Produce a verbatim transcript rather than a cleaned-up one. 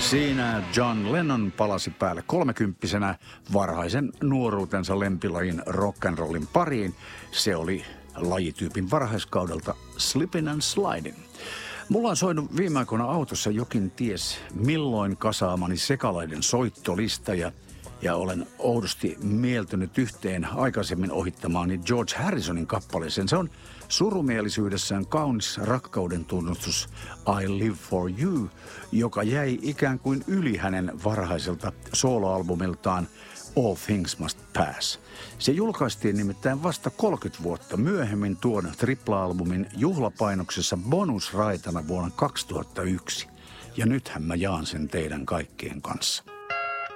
Siinä John Lennon palasi päälle kolmekymppisenä varhaisen nuoruutensa lempilajin rock'n'rollin pariin. Se oli lajityypin varhaiskaudelta Slippin' and Slidin'. Mulla on soinut viime aikoina autossa jokin ties milloin kasaamani sekalaiden soittolista ja, ja olen oudosti mieltynyt yhteen aikaisemmin ohittamaani George Harrisonin kappaleeseen. Se on surumielisyydessään kaunis rakkauden tunnustus I Live For You, joka jäi ikään kuin yli hänen varhaiselta soloalbumiltaan All Things Must Pass. Se julkaistiin nimittäin vasta kolmekymmentä vuotta myöhemmin tuon tripla-albumin juhlapainoksessa bonusraitana vuonna kaksituhattayksi. Ja nythän mä jaan sen teidän kaikkien kanssa.